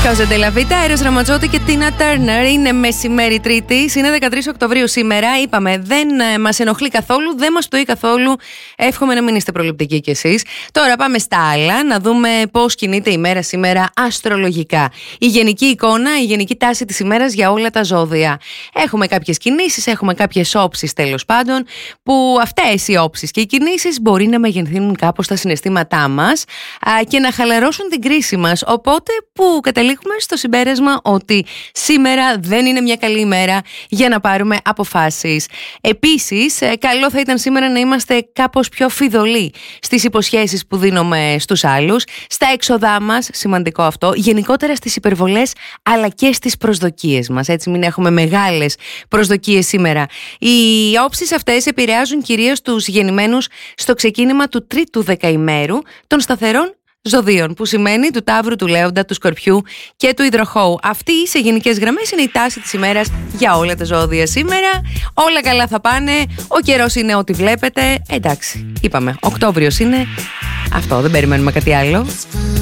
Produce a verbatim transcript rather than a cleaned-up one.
Κάζε Ντελαβίτα, Έρος Ραμματζότη και Τίνα Τέρνερ. Είναι μεσημέρι Τρίτη, είναι δεκατρείς Οκτωβρίου σήμερα. Είπαμε, δεν μας ενοχλεί καθόλου, δεν μας πτωεί καθόλου. Εύχομαι να μην είστε προληπτικοί κι εσείς. Τώρα πάμε στα άλλα, να δούμε πώς κινείται η μέρα σήμερα αστρολογικά. Η γενική εικόνα, η γενική τάση της ημέρας για όλα τα ζώδια. Έχουμε κάποιες κινήσεις, έχουμε κάποιες όψεις τέλος πάντων, που αυτές οι όψεις και οι κινήσεις μπορεί να μεγενθύνουν κάπως τα συναισθήματά μας α, και να χαλαρώσουν την κρίση μας. Οπότε που καταλήγουμε στο συμπέρασμα ότι σήμερα δεν είναι μια καλή ημέρα για να πάρουμε αποφάσεις. Επίσης, καλό θα ήταν σήμερα να είμαστε κάπως πιο φιδωλοί στις υποσχέσεις που δίνουμε στους άλλους, στα έξοδά μας, σημαντικό αυτό, γενικότερα στις υπερβολές αλλά και στις προσδοκίες μας. Έτσι, μην έχουμε μεγάλες προσδοκίες σήμερα. Οι όψεις αυτές επηρεάζουν κυρίως τους γεννημένους στο ξεκίνημα του τρίτου δεκαημέρου των σταθερών ζωδίων, που σημαίνει του Ταύρου, του Λέοντα, του Σκορπιού και του Υδροχόου. Αυτή σε γενικές γραμμές είναι η τάση της ημέρας για όλα τα ζώδια σήμερα. Όλα καλά θα πάνε, ο καιρός είναι ό,τι βλέπετε. Εντάξει, είπαμε, Οκτώβριος είναι, αυτό, δεν περιμένουμε κάτι άλλο.